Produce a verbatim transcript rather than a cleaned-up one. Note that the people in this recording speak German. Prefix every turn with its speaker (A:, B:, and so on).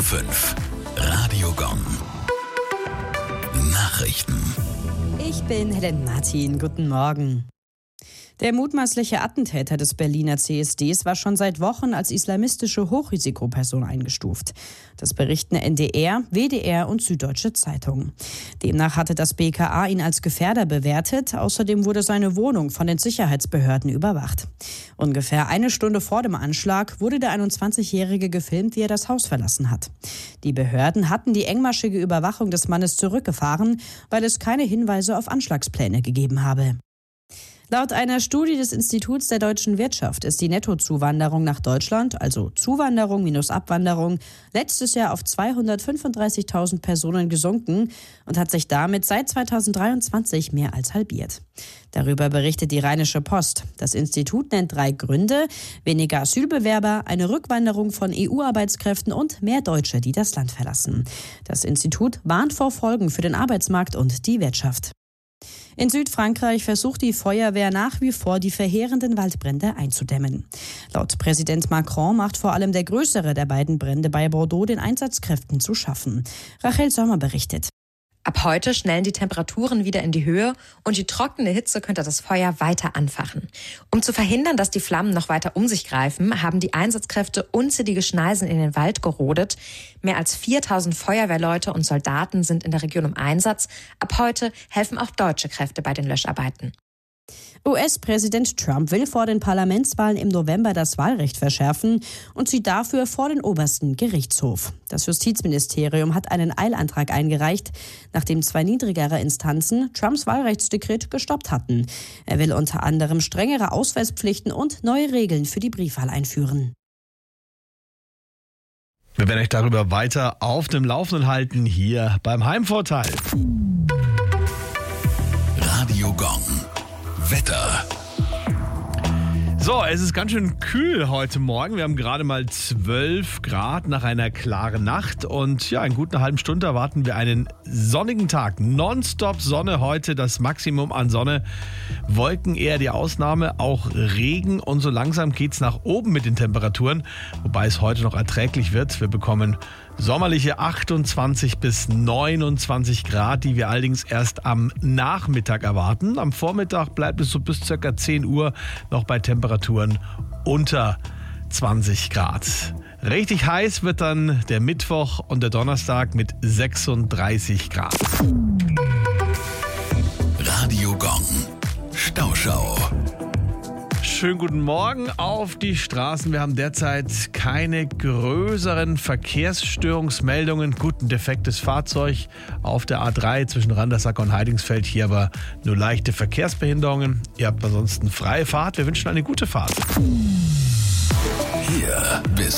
A: fünf. Radio Gong. Nachrichten.
B: Ich bin Helen Martin. Guten Morgen. Der mutmaßliche Attentäter des Berliner C S Ds war schon seit Wochen als islamistische Hochrisikoperson eingestuft. Das berichten N D R, W D R und Süddeutsche Zeitung. Demnach hatte das B K A ihn als Gefährder bewertet. Außerdem wurde seine Wohnung von den Sicherheitsbehörden überwacht. Ungefähr eine Stunde vor dem Anschlag wurde der einundzwanzigjährige gefilmt, wie er das Haus verlassen hat. Die Behörden hatten die engmaschige Überwachung des Mannes zurückgefahren, weil es keine Hinweise auf Anschlagspläne gegeben habe. Laut einer Studie des Instituts der deutschen Wirtschaft ist die Nettozuwanderung nach Deutschland, also Zuwanderung minus Abwanderung, letztes Jahr auf zweihundertfünfunddreißigtausend Personen gesunken und hat sich damit seit zweitausenddreiundzwanzig mehr als halbiert. Darüber berichtet die Rheinische Post. Das Institut nennt drei Gründe: weniger Asylbewerber, eine Rückwanderung von E U-Arbeitskräften und mehr Deutsche, die das Land verlassen. Das Institut warnt vor Folgen für den Arbeitsmarkt und die Wirtschaft. In Südfrankreich versucht die Feuerwehr nach wie vor, die verheerenden Waldbrände einzudämmen. Laut Präsident Macron macht vor allem der größere der beiden Brände bei Bordeaux den Einsatzkräften zu schaffen. Rachel Sommer berichtet.
C: Ab heute schnellen die Temperaturen wieder in die Höhe und die trockene Hitze könnte das Feuer weiter anfachen. Um zu verhindern, dass die Flammen noch weiter um sich greifen, haben die Einsatzkräfte unzählige Schneisen in den Wald gerodet. Mehr als viertausend Feuerwehrleute und Soldaten sind in der Region im Einsatz. Ab heute helfen auch deutsche Kräfte bei den Löscharbeiten.
B: U S-Präsident Trump will vor den Parlamentswahlen im November das Wahlrecht verschärfen und zieht dafür vor den obersten Gerichtshof. Das Justizministerium hat einen Eilantrag eingereicht, nachdem zwei niedrigere Instanzen Trumps Wahlrechtsdekret gestoppt hatten. Er will unter anderem strengere Ausweispflichten und neue Regeln für die Briefwahl einführen.
D: Wir werden euch darüber weiter auf dem Laufenden halten, hier beim Heimvorteil.
A: Radio Gong. Wetter.
D: So, es ist ganz schön kühl heute Morgen. Wir haben gerade mal zwölf Grad nach einer klaren Nacht. Und ja, in gut einer halben Stunde erwarten wir einen sonnigen Tag. Nonstop Sonne heute, das Maximum an Sonne. Wolken eher die Ausnahme, auch Regen. Und so langsam geht's nach oben mit den Temperaturen. Wobei es heute noch erträglich wird. Wir bekommen sommerliche achtundzwanzig bis neunundzwanzig Grad, die wir allerdings erst am Nachmittag erwarten. Am Vormittag bleibt es so bis ca. zehn Uhr noch bei Temperaturen unter zwanzig Grad. Richtig heiß wird dann der Mittwoch und der Donnerstag mit sechsunddreißig Grad.
A: Radio Gong. Stauschau.
D: Schönen guten Morgen auf die Straßen. Wir haben derzeit keine größeren Verkehrsstörungsmeldungen. Gut, ein defektes Fahrzeug auf der A drei zwischen Randersack und Heidingsfeld. Hier aber nur leichte Verkehrsbehinderungen. Ihr habt ansonsten freie Fahrt. Wir wünschen eine gute Fahrt.
A: Hier bis